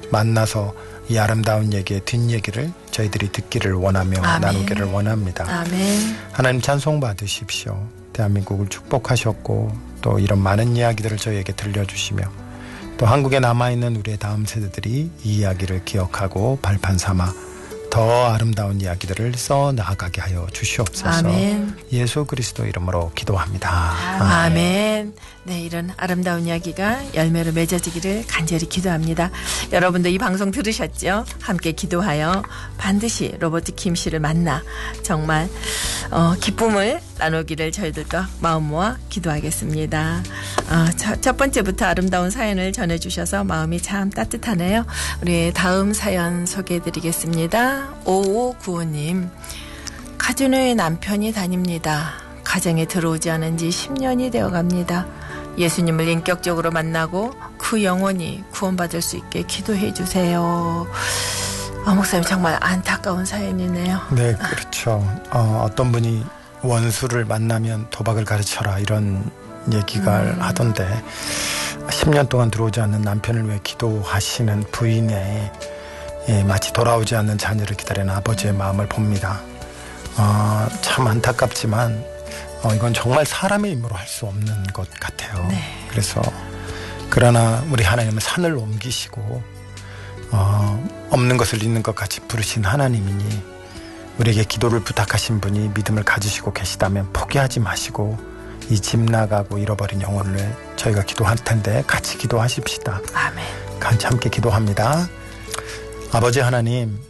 만나서 이 아름다운 얘기의 뒷얘기를 저희들이 듣기를 원하며 아멘. 나누기를 원합니다. 아멘. 하나님 찬송 받으십시오. 대한민국을 축복하셨고 또 이런 많은 이야기들을 저희에게 들려주시며 또 한국에 남아있는 우리의 다음 세대들이 이 이야기를 기억하고 발판 삼아 더 아름다운 이야기들을 써나가게 하여 주시옵소서. 아멘. 예수 그리스도 이름으로 기도합니다. 아멘. 네, 이런 아름다운 이야기가 열매로 맺어지기를 간절히 기도합니다. 여러분도 이 방송 들으셨죠? 함께 기도하여 반드시 로버트 김 씨를 만나 정말 기쁨을 나누기를 저희들과 마음 모아 기도하겠습니다. 첫 번째부터 아름다운 사연을 전해주셔서 마음이 참 따뜻하네요. 우리 다음 사연 소개해드리겠습니다. 5595님, 가준의 남편이 다닙니다. 가정에 들어오지 않은 지 10년이 되어갑니다. 예수님을 인격적으로 만나고 그 영혼이 구원받을 수 있게 기도해 주세요. 목사님, 정말 안타까운 사연이네요. 네, 그렇죠. 어떤 분이 원수를 만나면 도박을 가르쳐라 이런 얘기가 하던데 10년 동안 들어오지 않는 남편을 위해 기도하시는 부인의 마치 돌아오지 않는 자녀를 기다리는 아버지의 마음을 봅니다. 참 안타깝지만 이건 정말 사람의 힘으로 할 수 없는 것 같아요. 네. 그래서 그러나 우리 하나님은 산을 옮기시고 없는 것을 있는 것 같이 부르신 하나님이니 우리에게 기도를 부탁하신 분이 믿음을 가지시고 계시다면 포기하지 마시고 이 집 나가고 잃어버린 영혼을 위해 저희가 기도할 텐데 같이 기도하십시다. 아멘. 같이 함께 기도합니다. 아버지 하나님,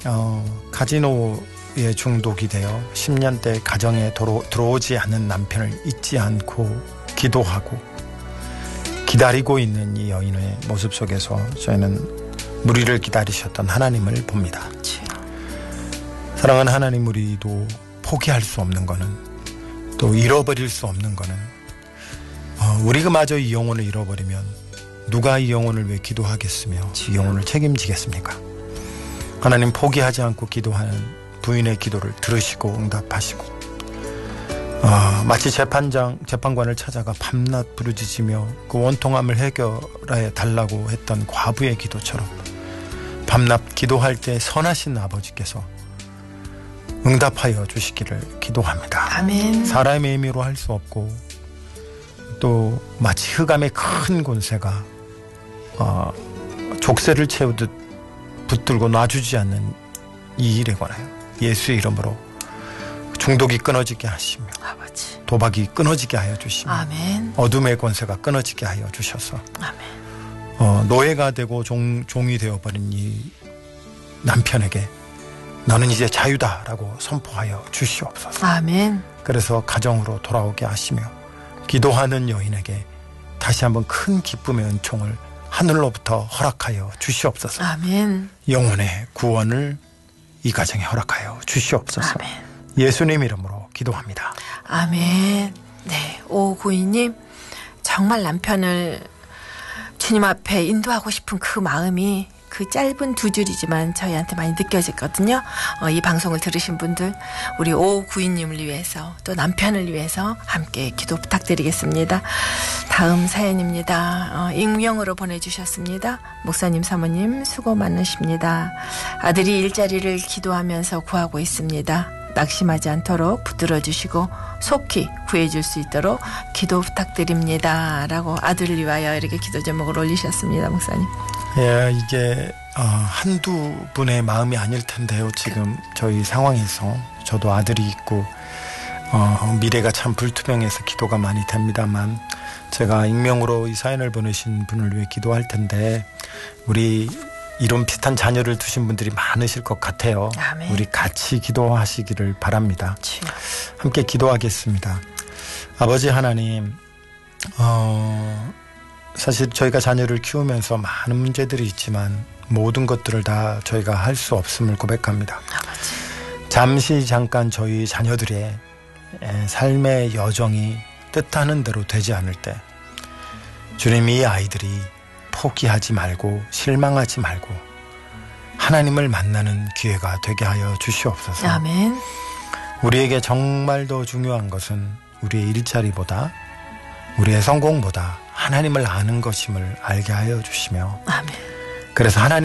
카지노에 중독이 되어 10년대 가정에 들어오지 않는 남편을 잊지 않고 기도하고 기다리고 있는 이 여인의 모습 속에서 저희는 무리를 기다리셨던 하나님을 봅니다. 사랑하는 하나님, 우리도 포기할 수 없는 거는 또 잃어버릴 수 없는 거는 우리가 마저 이 영혼을 잃어버리면 누가 이 영혼을 위해 기도하겠으며 이 영혼을 책임지겠습니까? 하나님, 포기하지 않고 기도하는 부인의 기도를 들으시고 응답하시고 마치 재판관을 찾아가 밤낮 부르짖으며 그 원통함을 해결해 달라고 했던 과부의 기도처럼 밤낮 기도할 때 선하신 아버지께서 응답하여 주시기를 기도합니다. 아멘. 사람의 의미로 할 수 없고 또 마치 흑암의 큰 권세가 족쇄를 채우듯 붙들고 놔주지 않는 이 일에 관하여 예수의 이름으로 중독이 끊어지게 하시며 아버지, 도박이 끊어지게 하여 주시며 아멘. 어둠의 권세가 끊어지게 하여 주셔서 아멘. 노예가 되고 종이 되어버린 이 남편에게 너는 이제 자유다라고 선포하여 주시옵소서. 아멘. 그래서 가정으로 돌아오게 하시며 기도하는 여인에게 다시 한번 큰 기쁨의 은총을 하늘로부터 허락하여 주시옵소서. 아멘. 영혼의 구원을 이 가정에 허락하여 주시옵소서. 아멘. 예수님 이름으로 기도합니다. 아멘. 네, 오구이님, 정말 남편을 주님 앞에 인도하고 싶은 그 마음이 그 짧은 두 줄이지만 저희한테 많이 느껴졌거든요. 이 방송을 들으신 분들, 우리 오구이님을 위해서 또 남편을 위해서 함께 기도 부탁드리겠습니다. 다음 사연입니다. 익명으로 보내주셨습니다. 목사님, 사모님 수고 많으십니다. 아들이 일자리를 기도하면서 구하고 있습니다. 낙심하지 않도록 붙들어 주시고 속히 구해줄 수 있도록 기도 부탁드립니다. 라고 아들을 위하여 이렇게 기도 제목을 올리셨습니다. 목사님. 예, 이게 한두 분의 마음이 아닐 텐데요. 지금 저희 상황에서 저도 아들이 있고 미래가 참 불투명해서 기도가 많이 됩니다만 제가 익명으로 이 사연을 보내신 분을 위해 기도할 텐데 우리 이런 비슷한 자녀를 두신 분들이 많으실 것 같아요. 아멘. 우리 같이 기도하시기를 바랍니다. 함께 기도하겠습니다. 아버지 하나님, 사실 저희가 자녀를 키우면서 많은 문제들이 있지만 모든 것들을 다 저희가 할 수 없음을 고백합니다. 아버지. 잠깐 저희 자녀들의 삶의 여정이 뜻하는 대로 되지 않을 때 주님, 이 아이들이 포기하지 말고 실망하지 말고 하나님을 만나는 기회가 되게 하여 주시옵소서. 아멘. 우리에게 정말 더 중요한 것은 우리의 일자리보다 우리의 성공보다 하나님을 아는 것임을 알게 하여 주시며 아멘. 그래서 하나님